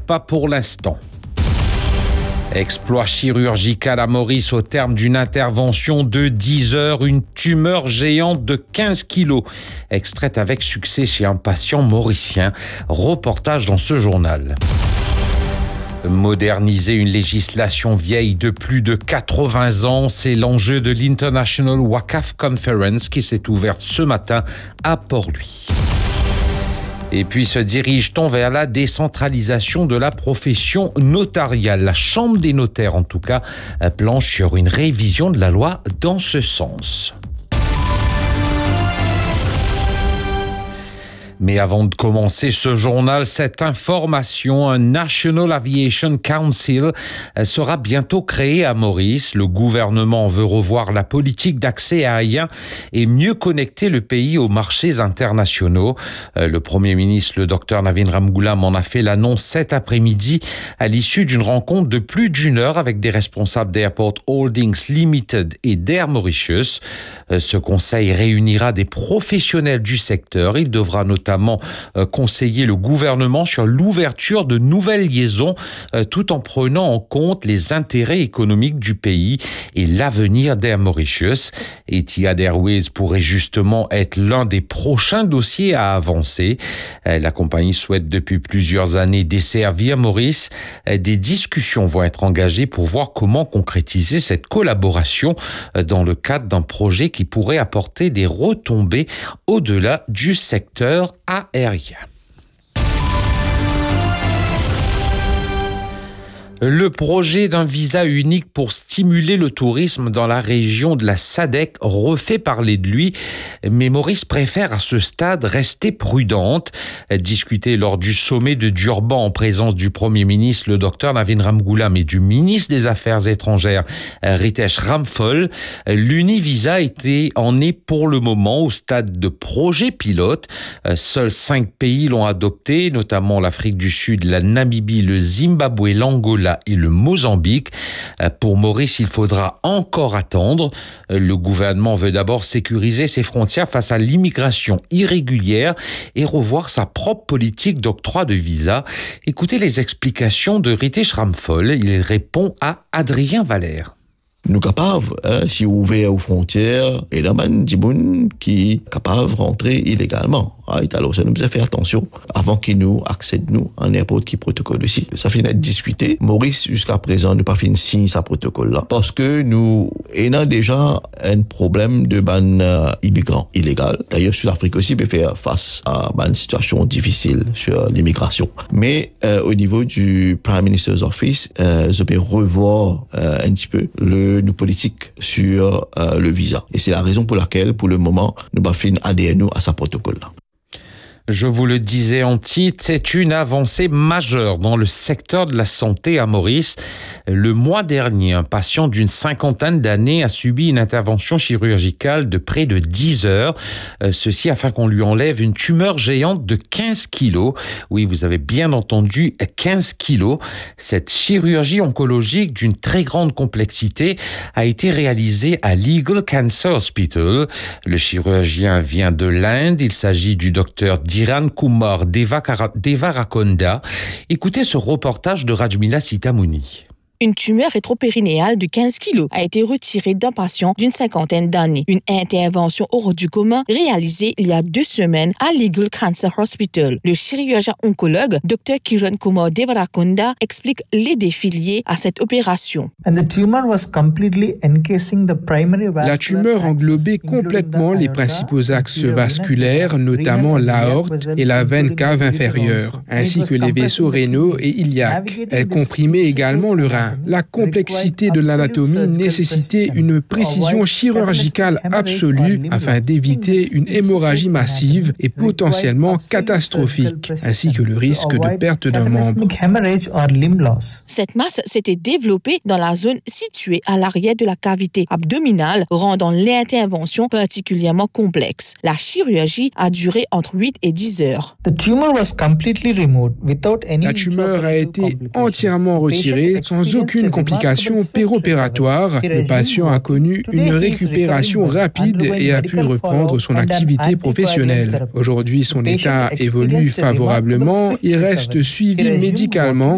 pas pour l'instant. Exploit chirurgical à Maurice au terme d'une intervention de 10 heures, une tumeur géante de 15 kilos, extraite avec succès chez un patient mauricien. Reportage dans ce journal. Moderniser une législation vieille de plus de 80 ans, c'est l'enjeu de l'International Waqf Conference qui s'est ouverte ce matin à Port-Louis. Et puis se dirige-t-on vers la décentralisation de la profession notariale? La Chambre des notaires, en tout cas, planche sur une révision de la loi dans ce sens. Mais avant de commencer ce journal, cette information, un National Aviation Council sera bientôt créé à Maurice. Le gouvernement veut revoir la politique d'accès aérien et mieux connecter le pays aux marchés internationaux. Le Premier ministre, le Dr Navin Ramgoolam, en a fait l'annonce cet après-midi à l'issue d'une rencontre de plus d'une heure avec des responsables d'Airport Holdings Limited et d'Air Mauritius. Ce conseil réunira des professionnels du secteur. Il devra notamment conseiller le gouvernement sur l'ouverture de nouvelles liaisons tout en prenant en compte les intérêts économiques du pays et l'avenir d'Air Mauritius. Etihad Airways pourrait justement être l'un des prochains dossiers à avancer. La compagnie souhaite depuis plusieurs années desservir Maurice. Des discussions vont être engagées pour voir comment concrétiser cette collaboration dans le cadre d'un projet qui pourrait apporter des retombées au-delà du secteur aérien. Le projet d'un visa unique pour stimuler le tourisme dans la région de la SADC refait parler de lui, mais Maurice préfère à ce stade rester prudente. Discuté lors du sommet de Durban en présence du Premier ministre, le Dr Navin Ramgoolam, et du ministre des Affaires étrangères, Ritesh Ramphal, l'Univisa en est pour le moment au stade de projet pilote. Seuls 5 pays l'ont adopté, notamment l'Afrique du Sud, la Namibie, le Zimbabwe, l'Angola et le Mozambique. Pour Maurice, il faudra encore attendre. Le gouvernement veut d'abord sécuriser ses frontières face à l'immigration irrégulière et revoir sa propre politique d'octroi de visa. Écoutez les explications de Ritesh Ramphal. Il répond à Adrien Valère. Nous capables, si ouvert aux frontières, et là, des gens qui sont capables de rentrer illégalement. Alors, ça nous a fait attention avant qu'ils nous accèdent nous en n'importe qui protocole aussi. Ça fait d'être discuté. Maurice, jusqu'à présent, n'a pas fait signer ce protocole-là parce que nous ayons déjà un problème de immigrants illégaux. D'ailleurs, Sud-Afrique aussi peut faire face à une situation difficile sur l'immigration. Mais au niveau du Prime Minister's Office, je peux revoir un petit peu nos politiques sur le visa. Et c'est la raison pour laquelle, pour le moment, nous avons fait adhérer à ce protocole-là. Je vous le disais en titre, c'est une avancée majeure dans le secteur de la santé à Maurice. Le mois dernier, un patient d'une 50aine d'années a subi une intervention chirurgicale de près de 10 heures. Ceci afin qu'on lui enlève une tumeur géante de 15 kilos. Oui, vous avez bien entendu, 15 kilos. Cette chirurgie oncologique d'une très grande complexité a été réalisée à l'Eagle Cancer Hospital. Le chirurgien vient de l'Inde. Il s'agit du docteur Dhiran Kumar Devarakonda. Écoutez ce reportage de Rajmila Sitamouni. Une tumeur rétropérinéale de 15 kg a été retirée d'un patient d'une 50aine d'années. Une intervention hors du commun réalisée il y a 2 semaines à l'Eagle Cancer Hospital. Le chirurgien oncologue Dr Dhiran Kumar Devarakonda explique les défis liés à cette opération. La tumeur englobait complètement les principaux axes vasculaires, notamment l'aorte et la veine cave inférieure, ainsi que les vaisseaux rénaux et iliaques. Elle comprimait également le rein. La complexité de l'anatomie nécessitait une précision chirurgicale absolue afin d'éviter une hémorragie massive et potentiellement catastrophique, ainsi que le risque de perte d'un membre. Cette masse s'était développée dans la zone située à l'arrière de la cavité abdominale, rendant l'intervention particulièrement complexe. La chirurgie a duré entre 8 et 10 heures. La tumeur a été entièrement retirée sans aucune complication péropératoire. Le patient a connu une récupération rapide et a pu reprendre son activité professionnelle. Aujourd'hui, son état évolue favorablement. Il reste suivi médicalement